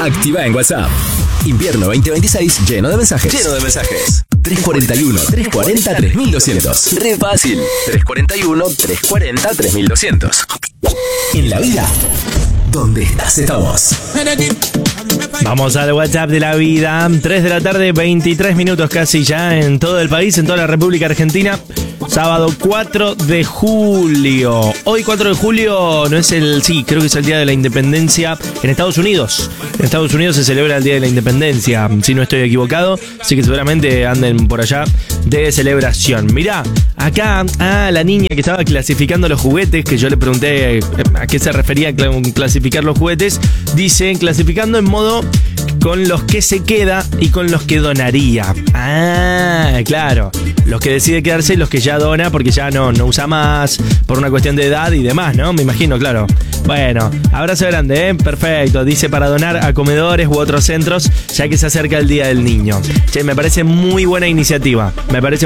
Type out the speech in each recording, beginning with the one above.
Activa en WhatsApp. Invierno 2026 lleno de mensajes. 341-340-3200. Re fácil. 341-340-3200. En la vida, donde estás, estamos. Vamos al WhatsApp de la vida. 3 de la tarde, 23 minutos casi ya en todo el país, en toda la República Argentina. Sábado 4 de julio. Hoy 4 de julio no es creo que es el Día de la Independencia en Estados Unidos. En Estados Unidos se celebra el Día de la Independencia, si no estoy equivocado. Así que seguramente anden por allá de celebración. Mirá, acá la niña que estaba clasificando los juguetes, que yo le pregunté a qué se refería clasificar los juguetes, dice clasificando en modo con los que se queda y con los que donaría. Claro. Los que decide quedarse y los que ya dona porque ya no usa más por una cuestión de edad y demás, ¿no? Me imagino, claro. Bueno, abrazo grande, ¿eh? Perfecto. Dice para donar a comedores u otros centros, ya que se acerca el Día del Niño. Che, me parece muy buena iniciativa.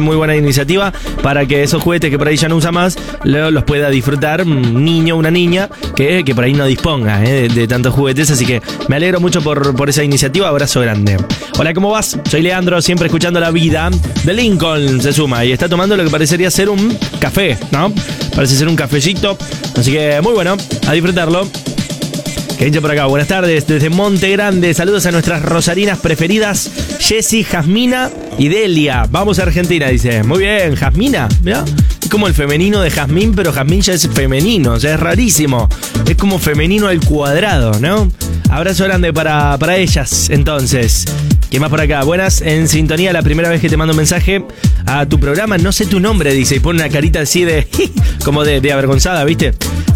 Para que esos juguetes que por ahí ya no usa más, los pueda disfrutar un niño o una niña que por ahí no disponga de tantos juguetes. Así que me alegro mucho por esa iniciativa. Abrazo grande. Hola, ¿cómo vas? Soy Leandro, siempre escuchando la vida. De Lincoln se suma y está tomando lo que parecería ser un café, ¿no? Parece ser un cafecito. Así que muy bueno, a disfrutarlo. Que hincha por acá. Buenas tardes desde Monte Grande. Saludos a nuestras rosarinas preferidas, Jessy, Jasmina y Delia. Vamos a Argentina, dice. Muy bien, Jasmina. Mirá. Es como el femenino de Jazmín, pero Jazmín ya es femenino. O sea, es rarísimo. Es como femenino al cuadrado, ¿no? Abrazo grande para ellas, entonces. ¿Qué más por acá? Buenas, en sintonía, la primera vez que te mando un mensaje a tu programa. No sé tu nombre, dice, y pone una carita así de como de avergonzada, ¿viste?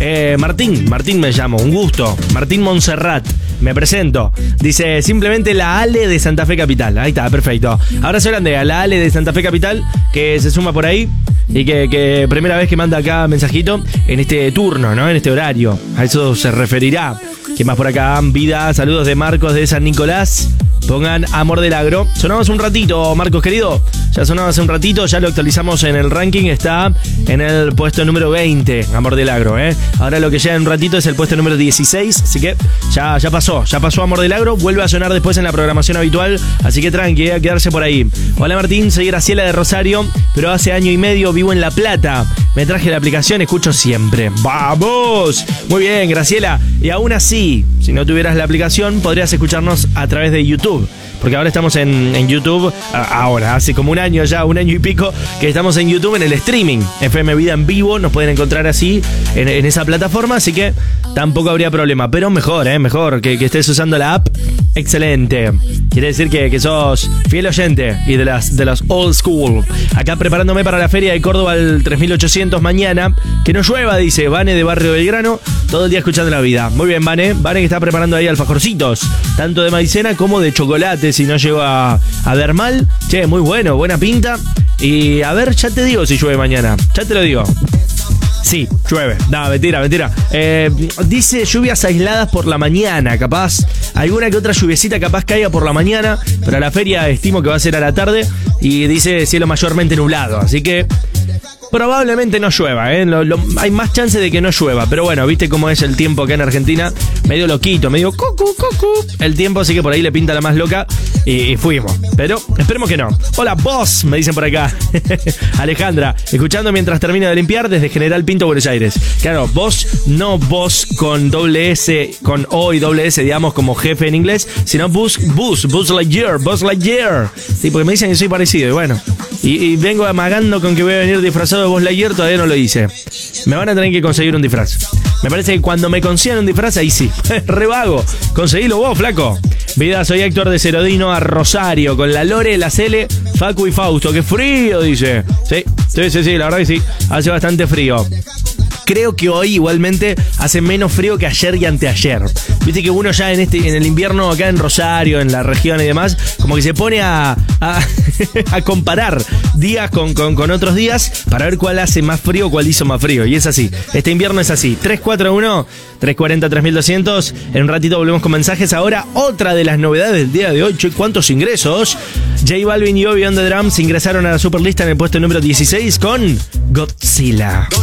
Martín me llamo, un gusto. Martín Montserrat, me presento. Dice, simplemente la Ale de Santa Fe Capital. Ahí está, perfecto. Abrazo grande a la Ale de Santa Fe Capital, que se suma por ahí y que primera vez que manda acá mensajito en este turno, ¿no? En este horario. A eso se referirá. ¿Qué más por acá? Vida, saludos de Marcos de San Nicolás. Pongan Amor del Agro. Sonamos un ratito, Marcos querido. Ya sonaba hace un ratito, ya lo actualizamos en el ranking. Está en el puesto número 20, Amor del Agro, ¿eh? Ahora lo que llega en un ratito es el puesto número 16. Así que ya pasó Amor del Agro. Vuelve a sonar después en la programación habitual. Así que tranqui, a quedarse por ahí. Hola Martín, soy Graciela de Rosario, pero hace año y medio vivo en La Plata. Me traje la aplicación, escucho siempre. ¡Vamos! Muy bien, Graciela. Y aún así, si no tuvieras la aplicación, podrías escucharnos a través de YouTube. Porque ahora estamos en YouTube, hace como un año y pico, que estamos en YouTube en el streaming. FM Vida en vivo, nos pueden encontrar así en esa plataforma, así que tampoco habría problema. Pero mejor que estés usando la app, excelente. Quiere decir que sos fiel oyente y de las old school. Acá preparándome para la Feria de Córdoba el 3800 mañana. Que no llueva, dice Vane de Barrio Belgrano. Todo el día escuchando la vida. Muy bien, Vane que está preparando ahí alfajorcitos, tanto de maicena como de chocolate, si no llego a ver mal. Che, muy bueno, buena pinta. Y a ver, ya te digo si llueve mañana. Ya te lo digo. Sí, llueve. No, mentira. Dice lluvias aisladas por la mañana, capaz. Alguna que otra lluviecita capaz caiga por la mañana. Pero la feria estimo que va a ser a la tarde. Y dice cielo mayormente nublado. Así que probablemente no llueva, ¿eh? Hay más chance de que no llueva. Pero bueno, viste cómo es el tiempo acá en Argentina. Medio loquito, medio cucu. El tiempo, así que por ahí le pinta la más loca. Y fuimos. Pero esperemos que no. Hola, vos, me dicen por acá. Alejandra, escuchando mientras termino de limpiar desde General Pinto, Buenos Aires. Claro, vos, no vos con doble S, con O y doble S, digamos, como jefe en inglés, sino Buzz Lightyear. Sí, porque me dicen que soy parecido, y bueno. Y vengo amagando con que voy a venir disfrazado de Buzz Lightyear, todavía no lo hice. Me van a tener que conseguir un disfraz. Me parece que cuando me consigan un disfraz, ahí sí. Re vago. Conseguilo vos, flaco. Vida, soy Héctor de Cerodino a Rosario, con la Lore, la Cele, Facu y Fausto. ¡Qué frío!, dice. Sí, la verdad que sí. Hace bastante frío. Creo que hoy igualmente hace menos frío que ayer y anteayer. Viste que uno ya en el invierno acá en Rosario, en la región y demás, como que se pone a comparar días con otros días para ver cuál hace más frío, cuál hizo más frío. Y es así. Este invierno es así. 341-340-3200. En un ratito volvemos con mensajes. Ahora, otra de las novedades del día de hoy. Che, ¿cuántos ingresos? J Balvin y Obi on the Drums ingresaron a la Superlista en el puesto número 16 con Godzilla.